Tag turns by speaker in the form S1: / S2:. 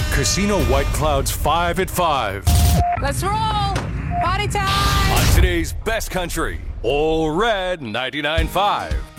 S1: Casino White Clouds 5 at 5.
S2: Let's roll! Party time!
S1: On today's best country, All Red 99.5.